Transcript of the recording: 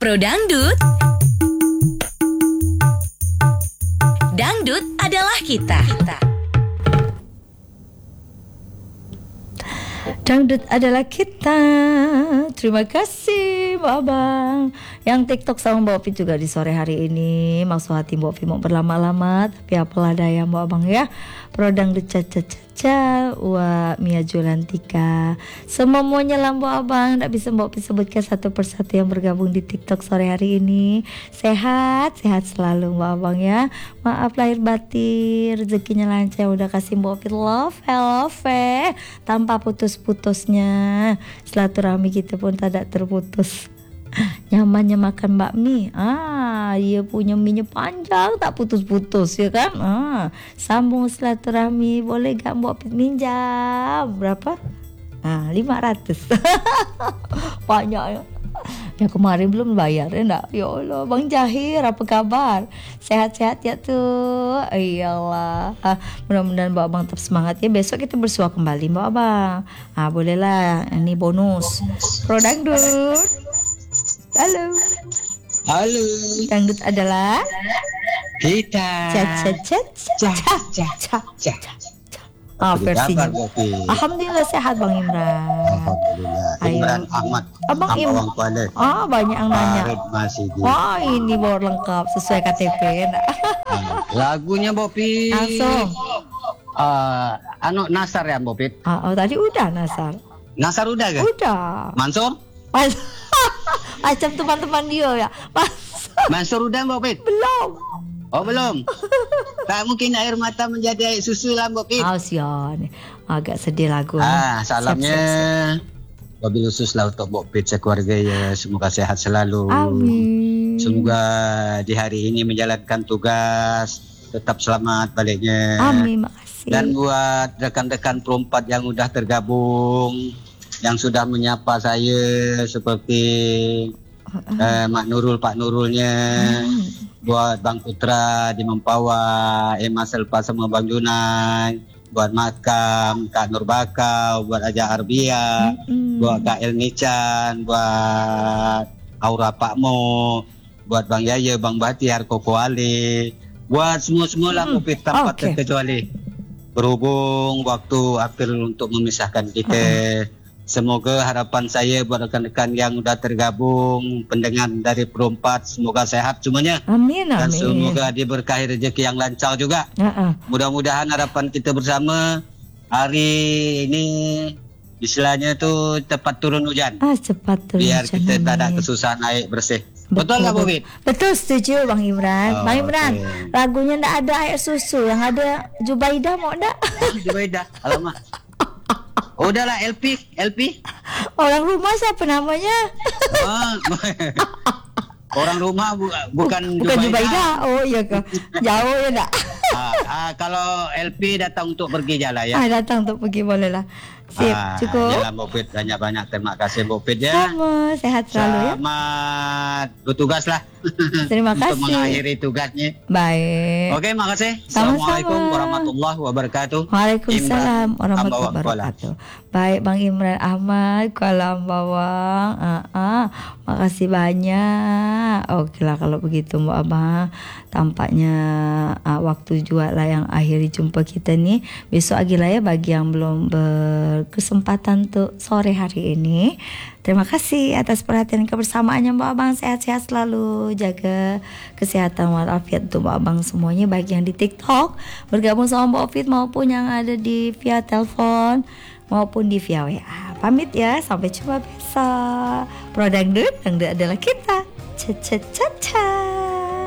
Pro Dangdut. Dangdut adalah kita. Dangdut adalah kita. Terima kasih Mbak Abang yang TikTok sama Mbak Opi juga di sore hari ini. Maksud hati Mbak Opi mau berlama-lama, tapi apalah daya Mbak Abang ya. Pro Dangdut caca Wah Mia Julantika. Semuanya lah Mbak Abang. Tidak bisa Mbak Opi sebutkan satu persatu yang bergabung di TikTok sore hari ini. Sehat selalu Mbak Abang ya. Maaf lahir batin, rezekinya lancar. Udah kasih Mbak Opi love tanpa putus-putusnya. Silaturahmi kita pun tidak terputus. Nyamannya makan bakmi. Dia punya minyak panjang tak putus-putus ya kan. Sambung silaturahmi. Boleh gak Mbak minjam? Berapa? 500. Banyak ya. Ya kemarin belum bayar ya enggak? Ya Allah, Bang Jahir apa kabar? Sehat-sehat ya tuh. Iyalah. Mudah-mudahan Mbak Abang tetap semangat ya. Besok kita bersua kembali Mbak Abang. Bolehlah. Ini bonus. Pro Dangdut. Halo. Dangdut adalah kita. Versinya. Alhamdulillah sehat Bang Imran. Alhamdulillah. Imran Ahmad. Abang Imran. Banyak yang nanya. Ini baru lengkap sesuai KTP. Lagunya Bopi. Langsung. Nasar ya Bopi. Tadi udah Nasar. Nasar udah kan? Udah. Mansur? Macam teman-teman dia ya. Mansur udah Bopi? Belum. Oh belum. Tak mungkin air mata menjadi air susu lah Mbak Pit. Sian. Agak sedih lagu. Salamnya wabil khusus lah untuk Mbak Pit sekeluarga ya. Semoga sehat selalu. Amin. Semoga di hari ini menjalankan tugas tetap selamat baliknya. Amin, makasih. Dan buat rekan-rekan perempat yang sudah tergabung, yang sudah menyapa saya seperti Mak Nurul, Pak Nurulnya, buat Bang Putra di Mempawah, Emma Selpa sama Bang Junai, buat Makam, Kak Nur Bakau, buat Aja Arbia, buat Kak Elnichan, buat Aura Pak Mo, buat Bang Yaya, Bang Bahtiar, Koko Ali, buat semua lah Kopi tanpa terkecuali. Berhubung waktu April untuk memisahkan kita. Semoga harapan saya buat rekan-rekan yang sudah tergabung, pendengar dari Perempat, semoga sehat semuanya. Amin. Dan semoga diberkahi rezeki yang lancar juga. Mudah-mudahan harapan kita bersama hari ini istilahnya itu cepat turun hujan. Cepat turun biar hujan. Biar kita tak ada kesusahan air bersih. Betul nggak Bu Wit? Betul, setuju Bang Imran. Bang Imran, lagunya ndak ada air susu, yang ada Jubaidah mau ndak? Jubaidah, alamak. Udahlah LP. Orang rumah siapa namanya? Orang rumah bukan Jubaidah. Oh iya kah? Jauh ya enggak? Kalau LP datang untuk pergi jalan ya. Datang untuk pergi boleh lah. Sip, cukup. Jalan Bopit, banyak-banyak terima kasih Bopit ya. Sama, sehat selalu ya. Selamat bertugas lah. Terima kasih. Untuk mengakhiri tugasnya. Baik. Oke, makasih. Sama-sama. Assalamualaikum warahmatullahi wabarakatuh. Waalaikumsalam warahmatullahi wabarakatuh. Baik Bang Imran Ahmad, Kuala Bawang. Makasih banyak. Oke lah kalau begitu Mbak Abang. Tampaknya waktu juga lah yang akhiri jumpa kita nih. Besok lagi lah ya bagi yang belum berkesempatan untuk sore hari ini. Terima kasih atas perhatian kebersamaannya Mbak Abang. Sehat-sehat selalu. Jaga kesehatan walafiat untuk Mbak Abang semuanya. Baik yang di TikTok bergabung sama Mbak Ofit maupun yang ada di via telepon maupun di via WA. Pamit ya. Sampai jumpa besok. Pro Dangdut adalah kita. Ca.